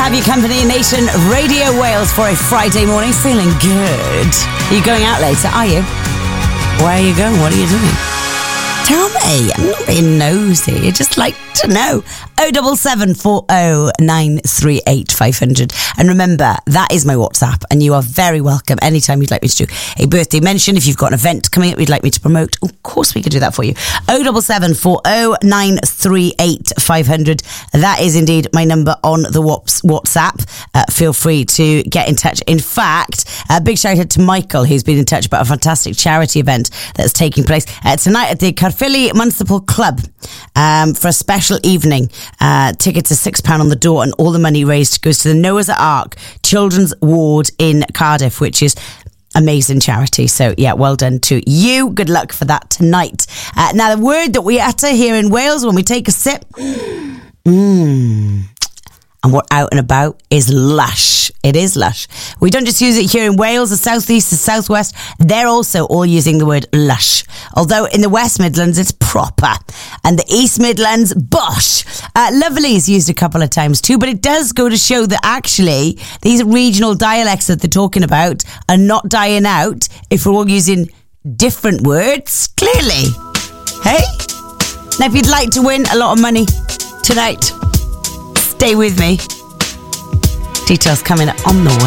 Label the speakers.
Speaker 1: have you company, Nation Radio Wales, for a Friday morning. Feeling good. Are you going out later? Are you? Where are you going? What are you doing? Tell me. I'm not being nosy. I just like to know. 07740938500. And remember, that is my WhatsApp, and you are very welcome anytime you'd like me to do a birthday mention. If you've got an event coming up you'd like me to promote, of course we can do that for you. 07740938500. That is indeed my number on the WhatsApp. Feel free to get in touch. In fact, a big shout out to Michael, who's been in touch about a fantastic charity event that's taking place tonight at the Caerphilly Municipal Club for a special evening. Tickets are £6 on the door, and all the money raised goes to the Noah's Ark Children's Ward in Cardiff, which is amazing charity. So yeah, well done to you. Good luck for that tonight. Now, the word that we utter here in Wales when we take a sip and we're out and about is lush. It is lush. We don't just use it here in Wales, the southeast, the southwest. They're also all using the word lush. Although in the West Midlands, it's proper. And the East Midlands, bosh. Lovely is used a couple of times too, but it does go to show that actually these regional dialects that they're talking about are not dying out if we're all using different words, clearly. Hey? Now, if you'd like to win a lot of money tonight, stay with me. Details coming on the way.